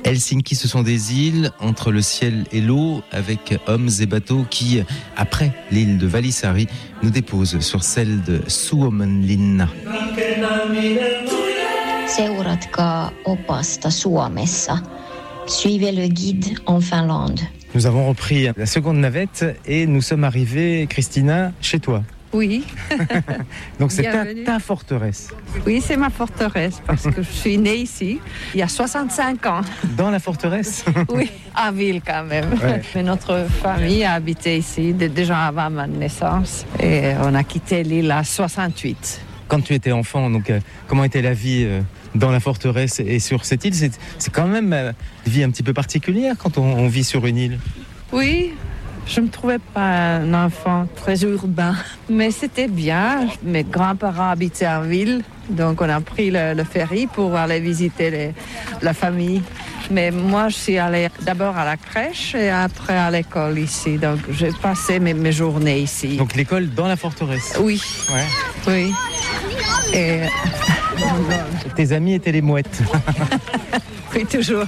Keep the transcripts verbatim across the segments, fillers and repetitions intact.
Helsinki, ce sont des îles entre le ciel et l'eau, avec hommes et bateaux qui, après l'île de Välisaari, nous déposent sur celle de Suomenlinna. Seuratkaa opasta Suomessa. Suivez le guide en Finlande. Nous avons repris la seconde navette et nous sommes arrivés, Christina, chez toi. Oui. Donc c'est ta, Bienvenue. ta forteresse. Oui, c'est ma forteresse parce que je suis née ici il y a soixante-cinq ans. Dans la forteresse. Oui, à ville quand même. Ouais. Mais notre famille a habité ici d- déjà avant ma naissance et on a quitté l'île à soixante-huit. Quand tu étais enfant, donc, euh, comment était la vie euh, dans la forteresse et sur cette île? C'est, c'est quand même euh, une vie un petit peu particulière quand on, on vit sur une île. Oui, je ne me trouvais pas un enfant très urbain, mais c'était bien. Mes grands-parents habitaient en ville, donc on a pris le, le ferry pour aller visiter les- la famille. Mais moi, je suis allée d'abord à la crèche et après à l'école ici. Donc j'ai passé mes, mes journées ici. Donc l'école dans la forteresse. Oui, Ouais. oui. Et Tes amis étaient les mouettes. oui, toujours.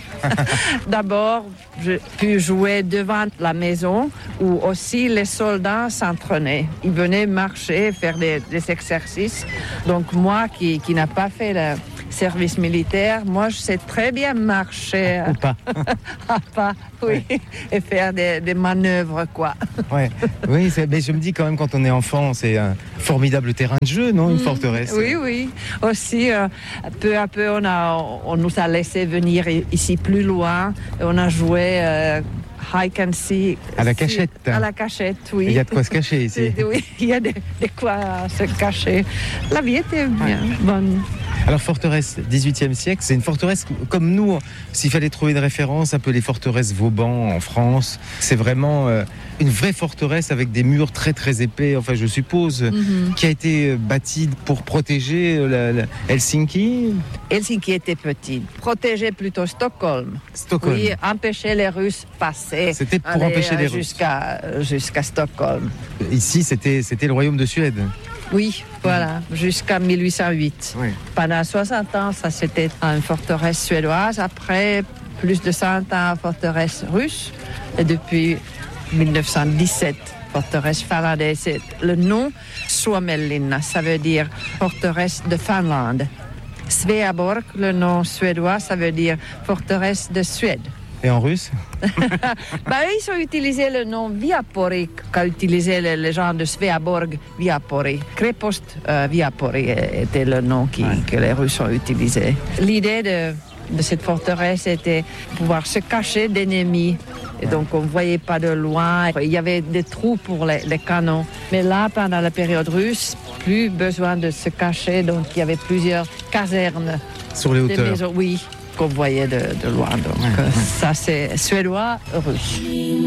D'abord, j'ai pu jouer devant la maison où aussi les soldats s'entraînaient. Ils venaient marcher, faire des, des exercices. Donc moi, qui, qui n'a pas fait le service militaire, moi, je sais très bien marcher Ou pas. à pas, oui, et faire des, des manœuvres, quoi. Ouais. Oui, c'est- mais je me dis quand même, quand on est enfant, c'est un formidable terrain de jeu, non? Une forteresse. Oui, oui. Aussi, euh, peu à peu, on, a, on nous a laissé venir i- ici plus loin. Et on a joué euh, hide and seek. À la cachette. À la cachette, oui. Il y a de quoi se cacher ici. C'est- Oui, il y a de, de quoi se cacher. La vie était bien bonne. Alors, forteresse dix-huitième siècle, c'est une forteresse comme nous, s'il fallait trouver une référence, un peu les forteresses Vauban en France. C'est vraiment euh, une vraie forteresse avec des murs très très épais, enfin je suppose, Mhm. qui a été euh, bâtie pour protéger euh, la, la Helsinki, Helsinki était petite. Protéger plutôt Stockholm. Stockholm. Oui, empêcher les Russes passer. C'était pour aller, empêcher euh, les Russes. jusqu'à, jusqu'à Stockholm. Ici, c'était, c'était le royaume de Suède. Oui, voilà, jusqu'à mille huit cent huit. Oui. Pendant soixante ans, ça c'était une forteresse suédoise. Après, plus de cent ans, forteresse russe. Et depuis mille neuf cent dix-sept, forteresse finlandaise. C'est le nom Suomenlinna, ça veut dire forteresse de Finlande. Sveaborg, le nom suédois, ça veut dire forteresse de Suède. Et en russe? Bah, ils ont utilisé le nom Viapori qu'a utilisé les, les gens de Sveaborg, Viapori. Krepost euh, Viapori était le nom qui, Ouais. que les Russes ont utilisé. L'idée de, de cette forteresse était pouvoir se cacher d'ennemis. Et donc on ne voyait pas de loin. Il y avait des trous pour les, les canons. Mais là, pendant la période russe, plus besoin de se cacher. Donc il y avait plusieurs casernes. Sur les Des hauteurs. maisons, oui, qu'on voyait de, de loin. Donc Ouais, euh, ouais. ça c'est suédois, russe.